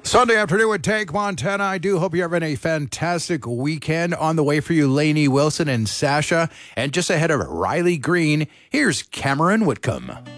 Sunday afternoon with Take Montana. I do hope you're having a fantastic weekend. On the way for you, Lainey Wilson and Sasha. And just ahead of Riley Green, here's Cameron Whitcomb.